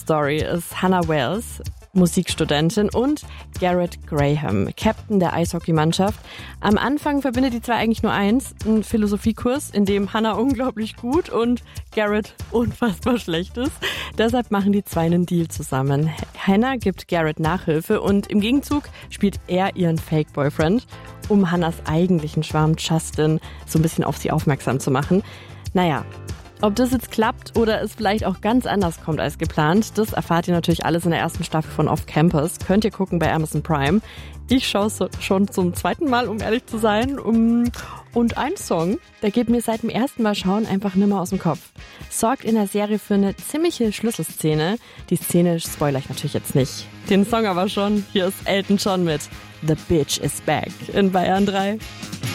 Story ist Hannah Wells, Musikstudentin, und Garrett Graham, Captain der Eishockeymannschaft. Am Anfang verbindet die zwei eigentlich nur eins, einen Philosophiekurs, in dem Hannah unglaublich gut und Garrett unfassbar schlecht ist. Deshalb machen die zwei einen Deal zusammen. Hannah gibt Garrett Nachhilfe und im Gegenzug spielt er ihren Fake-Boyfriend, um Hannahs eigentlichen Schwarm Justin so ein bisschen auf sie aufmerksam zu machen. Naja, ob das jetzt klappt oder es vielleicht auch ganz anders kommt als geplant, das erfahrt ihr natürlich alles in der ersten Staffel von Off Campus. Könnt ihr gucken bei Amazon Prime. Ich schaue es schon zum zweiten Mal, um ehrlich zu sein. Und ein Song, der geht mir seit dem ersten Mal schauen einfach nimmer aus dem Kopf. Sorgt in der Serie für eine ziemliche Schlüsselszene. Die Szene spoilere ich natürlich jetzt nicht. Den Song aber schon. Hier ist Elton John mit The Bitch is Back in Bayern 3.